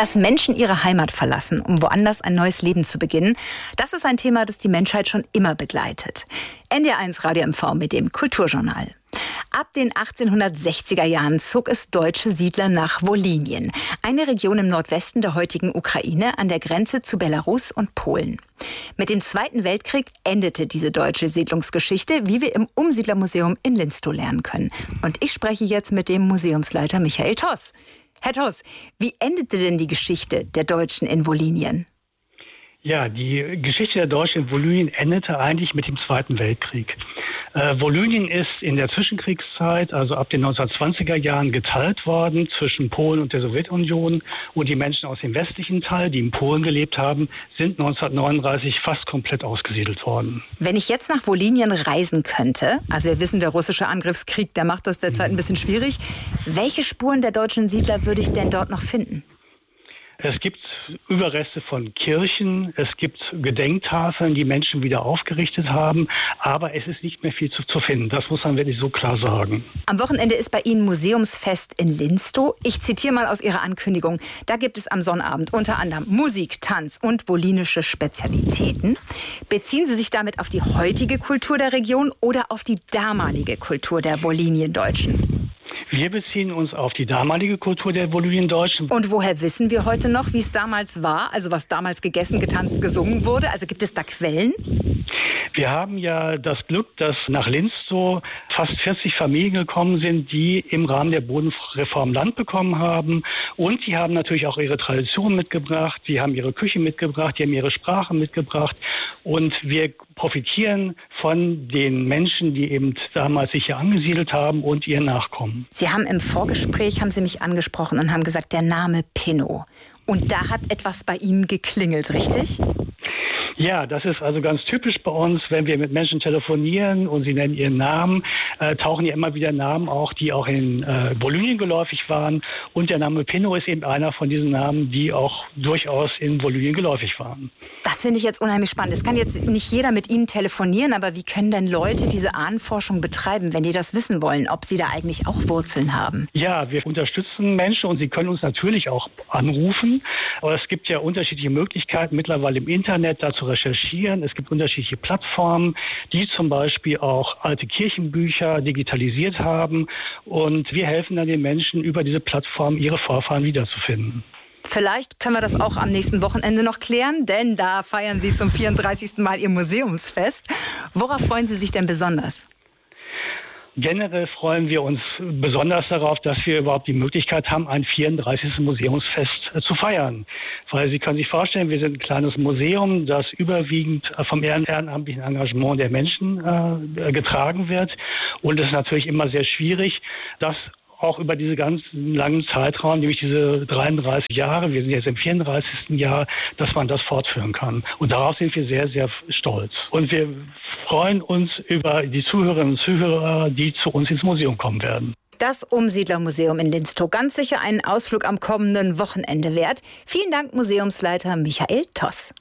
Dass Menschen ihre Heimat verlassen, um woanders ein neues Leben zu beginnen, das ist ein Thema, das die Menschheit schon immer begleitet. NDR1 Radio MV mit dem Kulturjournal. Ab den 1860er Jahren zog es deutsche Siedler nach Wolinien, eine Region im Nordwesten der heutigen Ukraine an der Grenze zu Belarus und Polen. Mit dem Zweiten Weltkrieg endete diese deutsche Siedlungsgeschichte, wie wir im Umsiedlermuseum in Linstow lernen können. Und ich spreche jetzt mit dem Museumsleiter Michael Toss. Herr Toss, wie endete denn die Geschichte der Deutschen in Wolinien? Ja, die Geschichte der Deutschen in Wolinien endete eigentlich mit dem Zweiten Weltkrieg. Wolinien ist in der Zwischenkriegszeit, also ab den 1920er Jahren, geteilt worden zwischen Polen und der Sowjetunion. Und die Menschen aus dem westlichen Teil, die in Polen gelebt haben, sind 1939 fast komplett ausgesiedelt worden. Wenn ich jetzt nach Wolinien reisen könnte, also wir wissen, der russische Angriffskrieg, der macht das derzeit ein bisschen schwierig. Welche Spuren der deutschen Siedler würde ich denn dort noch finden? Es gibt Überreste von Kirchen, es gibt Gedenktafeln, die Menschen wieder aufgerichtet haben, aber es ist nicht mehr viel zu finden. Das muss man wirklich so klar sagen. Am Wochenende ist bei Ihnen Museumsfest in Linstow. Ich zitiere mal aus Ihrer Ankündigung. Da gibt es am Sonnabend unter anderem Musik, Tanz und wolinische Spezialitäten. Beziehen Sie sich damit auf die heutige Kultur der Region oder auf die damalige Kultur der Woliniendeutschen? Wir beziehen uns auf die damalige Kultur der Woliniendeutschen. Und woher wissen wir heute noch, wie es damals war? Also was damals gegessen, getanzt, gesungen wurde? Also gibt es da Quellen? Wir haben ja das Glück, dass nach Linstow fast 40 Familien gekommen sind, die im Rahmen der Bodenreform Land bekommen haben. Und die haben natürlich auch ihre Tradition mitgebracht, die haben ihre Küche mitgebracht, die haben ihre Sprache mitgebracht. Und wir profitieren von den Menschen, die eben damals sich hier angesiedelt haben und ihren Nachkommen. Sie haben im Vorgespräch, haben Sie mich angesprochen und haben gesagt, der Name Pinnow. Und da hat etwas bei Ihnen geklingelt, richtig? Ja, das ist also ganz typisch bei uns, wenn wir mit Menschen telefonieren und sie nennen ihren Namen, tauchen ja immer wieder Namen auch, die auch in Wolinien geläufig waren. Und der Name Pinnow ist eben einer von diesen Namen, die auch durchaus in Wolinien geläufig waren. Das finde ich jetzt unheimlich spannend. Es kann jetzt nicht jeder mit Ihnen telefonieren, aber wie können denn Leute diese Ahnenforschung betreiben, wenn die das wissen wollen, ob sie da eigentlich auch Wurzeln haben? Ja, wir unterstützen Menschen und sie können uns natürlich auch anrufen. Aber es gibt ja unterschiedliche Möglichkeiten mittlerweile im Internet dazu recherchieren. Es gibt unterschiedliche Plattformen, die zum Beispiel auch alte Kirchenbücher digitalisiert haben. Und wir helfen dann den Menschen, über diese Plattform ihre Vorfahren wiederzufinden. Vielleicht können wir das auch am nächsten Wochenende noch klären, denn da feiern Sie zum 34. Mal Ihr Museumsfest. Worauf freuen Sie sich denn besonders? Generell freuen wir uns besonders darauf, dass wir überhaupt die Möglichkeit haben, ein 34. Museumsfest zu feiern. Weil Sie können sich vorstellen, wir sind ein kleines Museum, das überwiegend vom ehrenamtlichen Engagement der Menschen getragen wird. Und es ist natürlich immer sehr schwierig, das auch über diese ganz langen Zeitraum, nämlich diese 33 Jahre, wir sind jetzt im 34. Jahr, dass man das fortführen kann. Und darauf sind wir sehr, sehr stolz. Und wir freuen uns über die Zuhörerinnen und Zuhörer, die zu uns ins Museum kommen werden. Das Umsiedlermuseum in Linstow, ganz sicher einen Ausflug am kommenden Wochenende wert. Vielen Dank, Museumsleiter Michael Toss.